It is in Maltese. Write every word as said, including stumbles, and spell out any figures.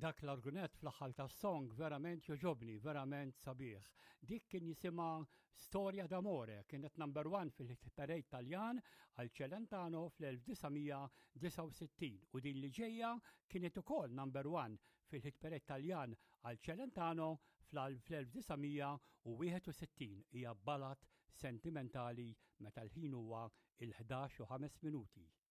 Dak l-argument fl-aħħar tas-song verament joġobni, verament sabiħ. Dik kien jisimha Storja d'amore, kienet number one fil-hit parade Taljan għal Celentano fl-elf-tisa' u din li ġejja kienet ukoll number one fil-hit parade Taljan għal Celentano fl-elf-tisa' wieħed u sittin. Hija ballad sentimentali meta l-ħin huwa il-ħdax u ħames minuti.